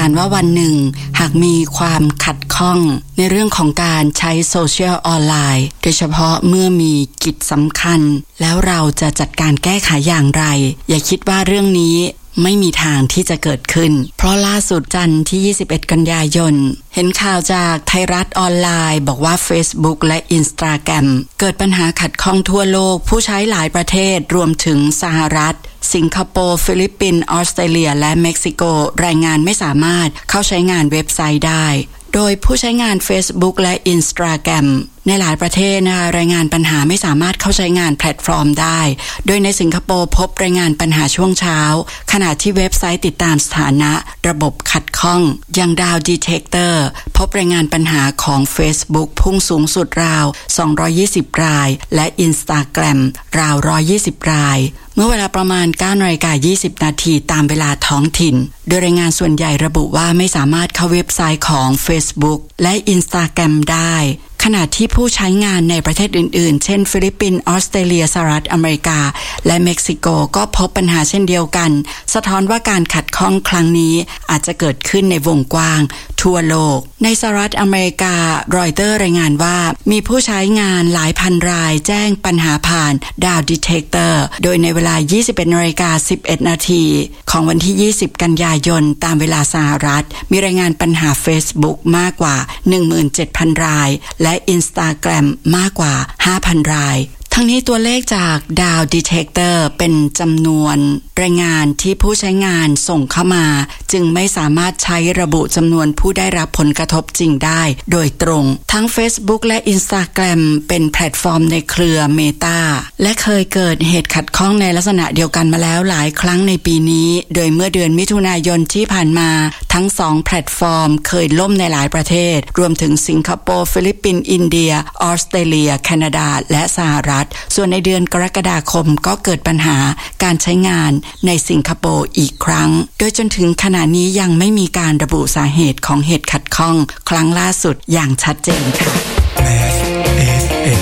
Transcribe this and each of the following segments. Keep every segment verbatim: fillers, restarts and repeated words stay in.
านว่าวันหนึ่งหากมีความขัดข้องในเรื่องของการใช้โซเชียลออนไลน์โดยเฉพาะเมื่อมีกิจสำคัญแล้วเราจะจัดการแก้ไขอย่างไรอย่าคิดว่าเรื่องนี้ไม่มีทางที่จะเกิดขึ้นเพราะล่าสุดจันทร์ที่ยี่สิบเอ็ดกันยายนเห็นข่าวจากไทยรัฐออนไลน์บอกว่า Facebook และ Instagram เกิดปัญหาขัดข้องทั่วโลกผู้ใช้หลายประเทศรวมถึงสหรัฐสิงคโปร์ฟิลิปปินส์ออสเตรเลียและเม็กซิโกรายงานไม่สามารถเข้าใช้งานเว็บไซต์ได้โดยผู้ใช้งาน Facebook และ Instagram ในหลายประเทศนะคะรายงานปัญหาไม่สามารถเข้าใช้งานแพลตฟอร์มได้โดยในสิงคโปร์พบรายงานปัญหาช่วงเช้าขณะที่เว็บไซต์ติดตามสถานะระบบขัดข้องอย่างดาวดีเทคเตอร์พบรายงานปัญหาของ Facebook พุ่งสูงสุดราวสองร้อยยี่สิบรายและ Instagram ราวหนึ่งร้อยยี่สิบรายเมื่อเวลาประมาณ เก้านาฬิกายี่สิบนาทีตามเวลาท้องถิ่นโดยรายงานส่วนใหญ่ระบุว่าไม่สามารถเข้าเว็บไซต์ของ Facebook และ Instagram ได้ขณะที่ผู้ใช้งานในประเทศอื่นๆเช่นฟิลิปปินส์ออสเตรเลียสหรัฐอเมริกาและเม็กซิโกก็พบปัญหาเช่นเดียวกันสะท้อนว่าการขัดข้องครั้งนี้อาจจะเกิดขึ้นในวงกว้างทั่วโลกในสหรัฐอเมริการอยเตอร์รายงานว่ามีผู้ใช้งานหลายพันรายแจ้งปัญหาผ่านดาวดีเทคเตอร์โดยในเวลา ยี่สิบเอ็ดนาฬิกาสิบเอ็ดนาทีของวันที่ยี่สิบกันยายนตามเวลาสหรัฐมีรายงานปัญหา Facebook มากกว่า หนึ่งหมื่นเจ็ดพันรายและ Instagram มากกว่า ห้าพันรายทั้งนี้ตัวเลขจากดาวดีเทคเตอร์เป็นจำนวนรายงานที่ผู้ใช้งานส่งเข้ามาจึงไม่สามารถใช้ระบุจำนวนผู้ได้รับผลกระทบจริงได้โดยตรงทั้ง Facebook และ Instagram เป็นแพลตฟอร์มในเครือ Meta และเคยเกิดเหตุขัดข้องในลักษณะเดียวกันมาแล้วหลายครั้งในปีนี้โดยเมื่อเดือนมิถุนายนที่ผ่านมาทั้งสองแพลตฟอร์มเคยล่มในหลายประเทศรวมถึงสิงคโปร์ฟิลิปปินส์อินเดียออสเตรเลียแคนาดาและสหรัฐส่วนในเดือนกรกฎาคมก็เกิดปัญหาการใช้งานในสิงคโปร์อีกครั้งโดยจนถึงขณะนี้ยังไม่มีการระบุสาเหตุของเหตุขัดข้องครั้งล่าสุดอย่างชัดเจนค่ะแมส เอฟ เอ็ม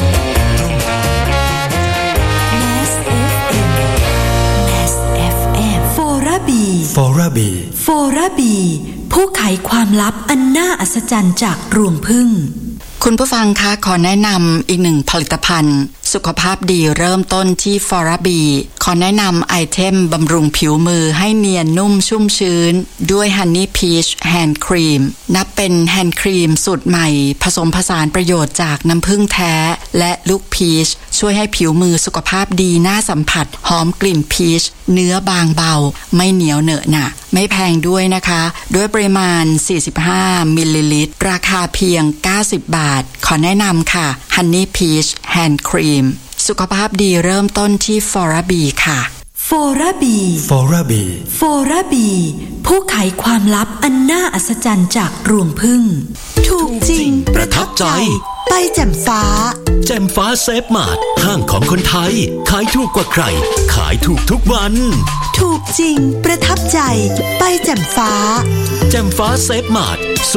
แมส เอฟ เอ็ม แมส เอฟ เอ็ม โฟราบีโฟราบีโฟราบีผู้ไขความลับอันน่าอัศจรรย์จากรวงผึ้งคุณผู้ฟังคะขอแนะนำอีกหนึ่งผลิตภัณฑ์สุขภาพดีเริ่มต้นที่ฟอราบีขอแนะนำไอเทมบำรุงผิวมือให้เนียนนุ่มชุ่มชื้นด้วยฮันนี่พีชแฮนด์ครีมนับเป็นแฮนด์ครีมสูตรใหม่ผสมผสานประโยชน์จากน้ำผึ้งแท้และลูกพีชช่วยให้ผิวมือสุขภาพดีน่าสัมผัสหอมกลิ่นพีชเนื้อบางเบาไม่เหนียวเหนอะหนะไม่แพงด้วยนะคะด้วยปริมาณสี่สิบห้ามิลลิลิตรราคาเพียงเก้าสิบบาทขอแนะนำค่ะ Honey Peach Hand Cream สุขภาพดีเริ่มต้นที่ฟอราบีค่ะโฟราบีโฟราบีโฟราบีผู้ไขความลับอันน่าอัศจรรย์จากรวงผึ้งถูกจริงประทับใจไปแจ่มฟ้าแจ่มฟ้าเซฟมาร์ทห้างของคนไทยขายถูกกว่าใครขายถูกทุกวันถูกจริงประทับใจไปแจ่มฟ้าแจ่มฟ้าเซฟมาร์ท